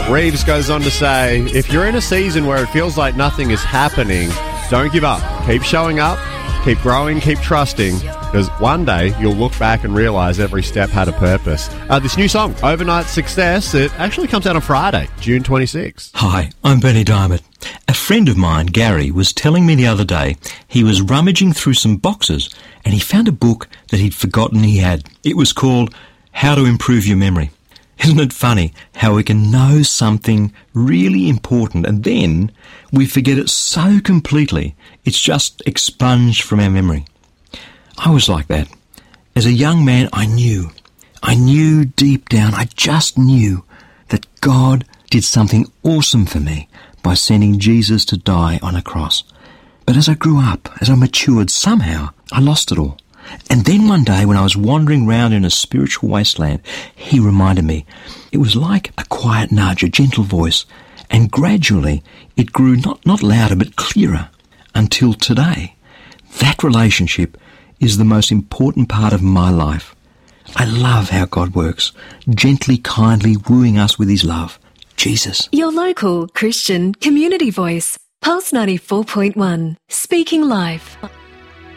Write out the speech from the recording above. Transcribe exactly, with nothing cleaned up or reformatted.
Reeves goes on to say, if you're in a season where it feels like nothing is happening, don't give up. Keep showing up, keep growing, keep trusting, because one day you'll look back and realise every step had a purpose. Uh, this new song, Overnight Success, it actually comes out on Friday, June twenty-sixth. Hi, I'm Benny Diamond. A friend of mine, Gary, was telling me the other day he was rummaging through some boxes and he found a book that he'd forgotten he had. It was called How to Improve Your Memory. Isn't it funny how we can know something really important and then we forget it so completely it's just expunged from our memory? I was like that. As a young man, I knew, I knew deep down, I just knew that God did something awesome for me by sending Jesus to die on a cross. But as I grew up, as I matured, somehow I lost it all. And then one day when I was wandering round in a spiritual wasteland, he reminded me. It was like a quiet nudge, a gentle voice, and gradually it grew not, not louder but clearer until today. That relationship is the most important part of my life. I love how God works, gently, kindly wooing us with his love. Jesus. Your local Christian community voice, Pulse ninety-four point one, speaking life.